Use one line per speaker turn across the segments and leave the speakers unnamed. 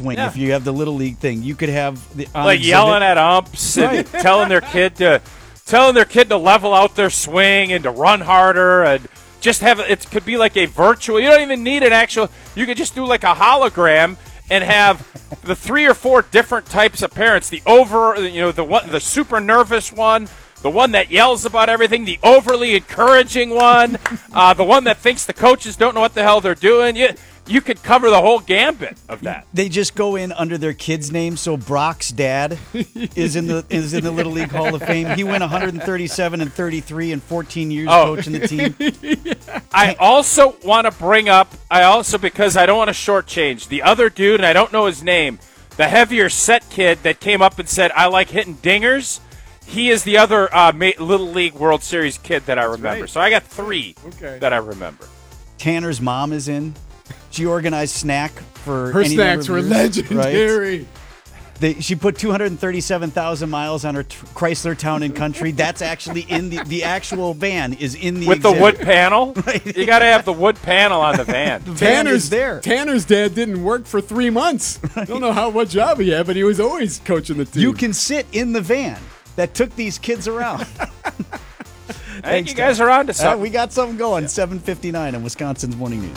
swing. If you have the Little League thing, you could have the
yelling at umps and telling their kid to level out their swing and to run harder and just have it could be like a virtual. You don't even need an actual. You could just do like a hologram and have the 3 or 4 different types of parents. The the super nervous one. The one that yells about everything, the overly encouraging one, the one that thinks the coaches don't know what the hell they're doing. You could cover the whole gambit of that.
They just go in under their kid's name. So Brock's dad is in the Little League Hall of Fame. He went 137 and 33 and 14 years coaching the team.
I also want to bring up, because I don't want to shortchange the other dude, and I don't know his name, the heavier set kid that came up and said, I like hitting dingers. He is the other Little League World Series kid that I remember. Right. So I got 3 that I remember.
Tanner's mom is in. She organized snack for
her snacks were legendary.
Right? She put 237,000 miles on her Chrysler Town and Country. That's actually in the actual van is in the
with
exhibit.
The wood panel. Right. You got to have the wood panel on the van.
Tanner's there. Tanner's dad didn't work for 3 months. Right. Don't know what job he had, but he was always coaching the team.
You can sit in the van that took these kids around.
I think you guys are on to something.
We got something going. 7:59 on Wisconsin's Morning News.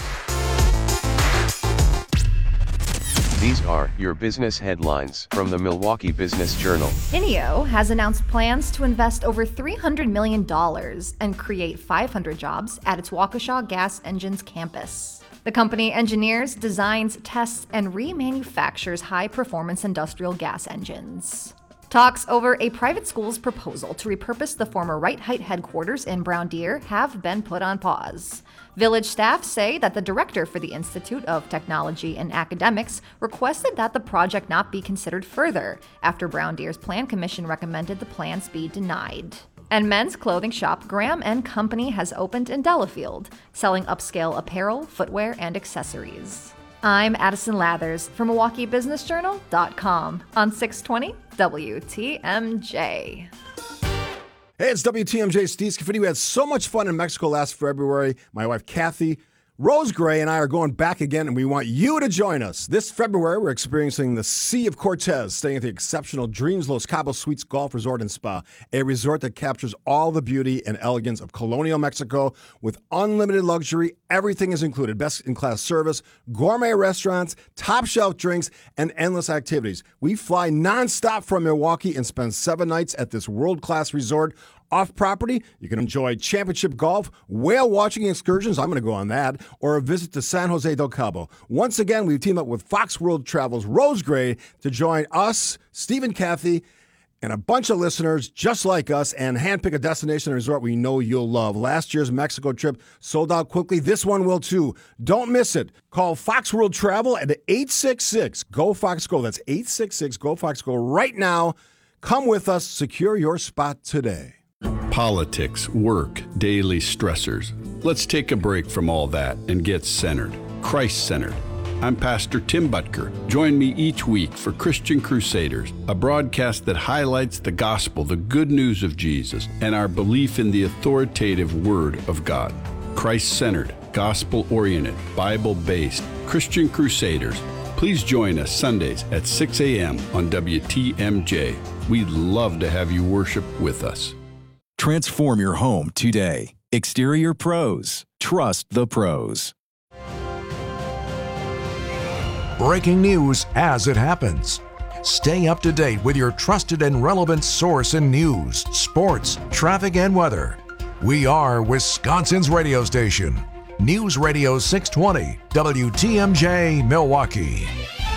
These are your business headlines from the Milwaukee Business Journal.
INEO has announced plans to invest over $300 million and create 500 jobs at its Waukesha Gas Engines campus. The company engineers, designs, tests, and remanufactures high-performance industrial gas engines. Talks over a private school's proposal to repurpose the former Right Height headquarters in Brown Deer have been put on pause. Village staff say that the director for the Institute of Technology and Academics requested that the project not be considered further after Brown Deer's Plan Commission recommended the plans be denied. And men's clothing shop Graham & Company has opened in Delafield, selling upscale apparel, footwear, and accessories. I'm Addison Lathers from MilwaukeeBusinessJournal.com on 620 WTMJ.
Hey, it's WTMJ Steve Scafidi. We had so much fun in Mexico last February. My wife, Kathy Rose Gray, and I are going back again, and we want you to join us. This February, we're experiencing the Sea of Cortez, staying at the exceptional Dreams Los Cabos Suites Golf Resort and Spa, a resort that captures all the beauty and elegance of colonial Mexico with unlimited luxury. Everything is included. Best-in-class service, gourmet restaurants, top-shelf drinks, and endless activities. We fly nonstop from Milwaukee and spend 7 nights at this world-class resort. Off-property, you can enjoy championship golf, whale-watching excursions, I'm going to go on that, or a visit to San Jose del Cabo. Once again, we've teamed up with Fox World Travel's Rose Gray to join us, Steve and Kathy, and a bunch of listeners just like us, and handpick a destination and resort we know you'll love. Last year's Mexico trip sold out quickly. This one will too. Don't miss it. Call Fox World Travel at 866-GO-FOX-GO. That's 866-GO-FOX-GO right now. Come with us. Secure your spot today.
Politics, work, daily stressors. Let's take a break from all that and get centered, Christ-centered. I'm Pastor Tim Butker. Join me each week for Christian Crusaders, a broadcast that highlights the gospel, the good news of Jesus, and our belief in the authoritative Word of God. Christ-centered, gospel-oriented, Bible-based, Christian Crusaders. Please join us Sundays at 6 a.m. on WTMJ. We'd love to have you worship with us.
Transform your home today. Exterior Pros. Trust the pros.
Breaking news as it happens. Stay up to date with your trusted and relevant source in news, sports, traffic, and weather. We are Wisconsin's radio station. News Radio 620, WTMJ, Milwaukee.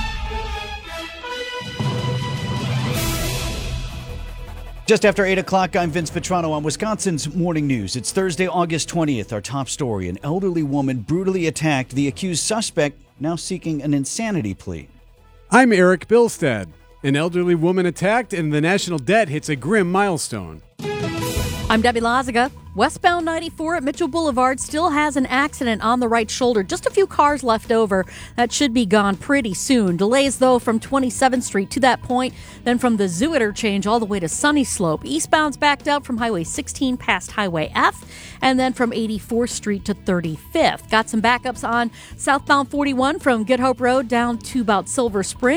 Just after 8 o'clock, I'm Vince Petrano on Wisconsin's Morning News. It's Thursday, August 20th. Our top story, an elderly woman brutally attacked the accused suspect, now seeking an insanity plea.
I'm Eric Bilstad. An elderly woman attacked and the national debt hits a grim milestone.
I'm Debbie Lazaga. Westbound 94 at Mitchell Boulevard still has an accident on the right shoulder. Just a few cars left over. That should be gone pretty soon. Delays, though, from 27th Street to that point, then from the Zoo interchange all the way to Sunny Slope. Eastbound's backed up from Highway 16 past Highway F, and then from 84th Street to 35th. Got some backups on southbound 41 from Good Hope Road down to about Silver Spring.